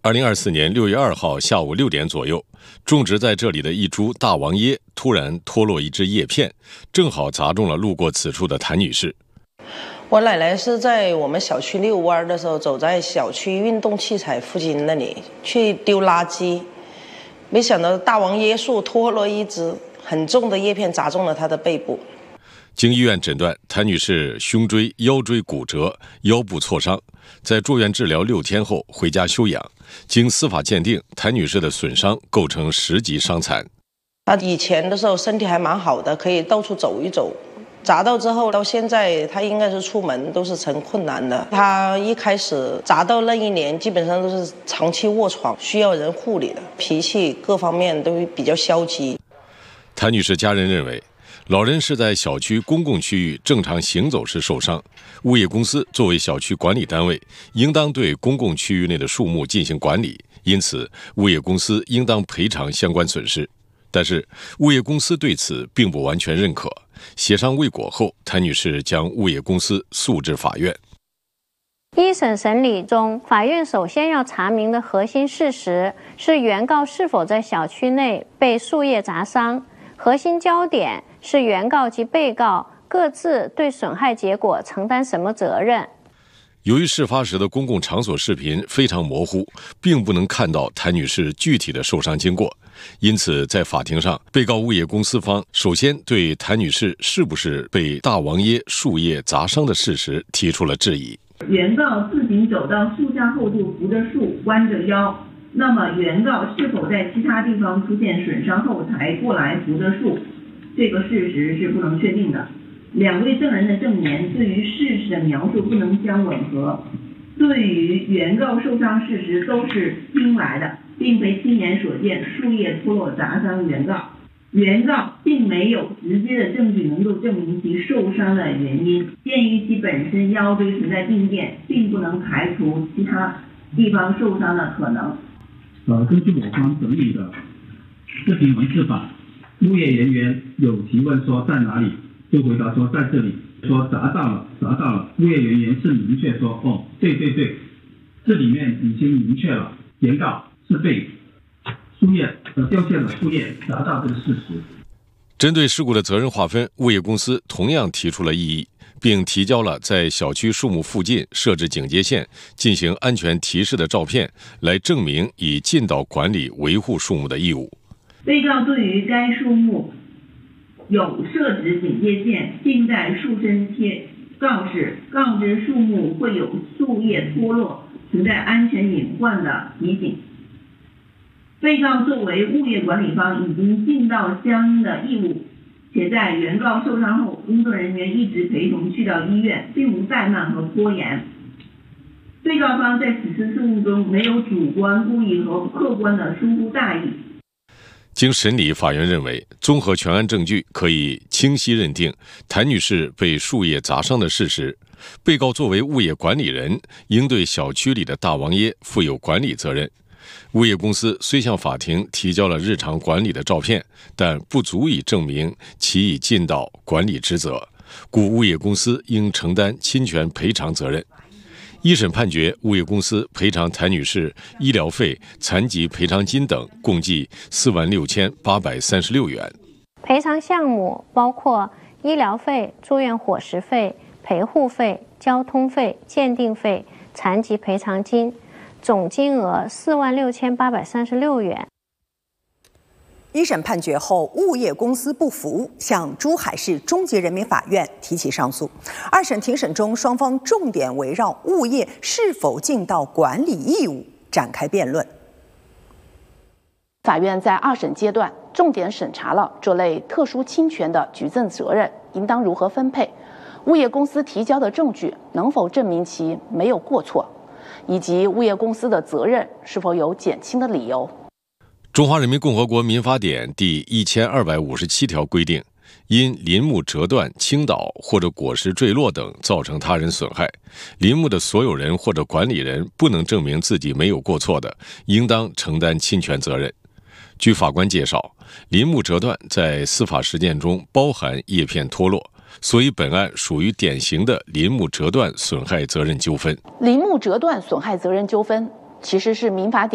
2024年6月2号下午6点左右，种植在这里的一株大王椰突然脱落一枝叶片，正好砸中了路过此处的谭女士。 我奶奶是在我们小区遛弯的时候，走在小区运动器材附近那里去丢垃圾，没想到大王椰树脱落一枝，很重的叶片砸中了她的背部。 经医院诊断，谭女士胸椎、腰椎骨折，腰部挫伤，在住院治疗6天后回家休养。经司法鉴定，谭女士的损伤构成10级伤残。 她以前的时候身体还蛮好的，可以到处走一走。砸到之后到现在，她应该是出门都是成困难的。她一开始砸到那一年，基本上都是长期卧床，需要人护理的，脾气各方面都比较消极。 谭女士家人认为，老人是在小区公共区域正常行走时受伤，物业公司作为小区管理单位，应当对公共区域内的树木进行管理，因此物业公司应当赔偿相关损失。但是物业公司对此并不完全认可，协商未果后，谭女士将物业公司诉至法院。 一审审理中，法院首先要查明的核心事实是原告是否在小区内被树叶砸伤，核心焦点是原告及被告各自对损害结果承担什么责任。 由于事发时的公共场所视频非常模糊，并不能看到谭女士具体的受伤经过，因此在法庭上，被告物业公司方首先对谭女士是不是被大王椰树叶砸伤的事实提出了质疑。 原告自行走到树下后就扶着树弯着腰，那么原告是否在其他地方出现损伤后才过来扶着树，这个事实是不能确定的。两位证人的证言对于事实的描述不能相吻合，对于原告受伤事实都是听来的，并非亲眼所见树叶脱落砸伤原告。原告并没有直接的证据能够证明其受伤的原因，鉴于其本身腰椎存在病变，并不能排除其他地方受伤的可能。 根据我方整理的视频文字版，物业人员有提问说在哪里，就回答说在这里，说砸到了。物业人员是明确说对，这里面已经明确了，原告是被树叶掉下的树叶砸到这个事实。 针对事故的责任划分，物业公司同样提出了异议，并提交了在小区树木附近设置警戒线、进行安全提示的照片，来证明已尽到管理维护树木的义务。 被告对于该树木有设置警戒线，并在树身贴告示，告知树木会有树叶脱落，存在安全隐患的提醒。被告作为物业管理方已经尽到相应的义务，且在原告受伤后，工作人员一直陪同去到医院，并无怠慢和拖延。被告方在此次事故中没有主观故意和客观的疏忽大意。 经审理，法院认为，综合全案证据，可以清晰认定谭女士被树叶砸伤的事实。被告作为物业管理人，应对小区里的大王椰负有管理责任。物业公司虽向法庭提交了日常管理的照片，但不足以证明其已尽到管理职责，故物业公司应承担侵权赔偿责任。一审判决，物业公司赔偿谭女士医疗费、残疾赔偿金等共计46836元。 赔偿项目包括医疗费、住院伙食费、陪护费、交通费、鉴定费、残疾赔偿金，总金额46836元。 一审判决后，物业公司不服，向珠海市中级人民法院提起上诉。二审庭审中，双方重点围绕物业是否尽到管理义务展开辩论。 法院在二审阶段重点审查了这类特殊侵权的举证责任应当如何分配，物业公司提交的证据能否证明其没有过错，以及物业公司的责任是否有减轻的理由。 中华人民共和国民法典第1257条规定，因林木折断、倾倒或者果实坠落等造成他人损害，林木的所有人或者管理人不能证明自己没有过错的，应当承担侵权责任。据法官介绍，林木折断在司法实践中包含叶片脱落，所以本案属于典型的林木折断损害责任纠纷。 林木折断损害责任纠纷其实是民法典